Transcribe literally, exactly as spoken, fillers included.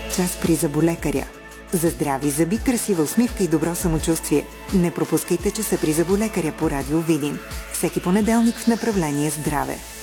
час при зъболекаря. За здрави зъби, красива усмивка и добро самочувствие. Не пропускайте часа при зъболекаря по Радио Видин. Всеки понеделник в направление здраве.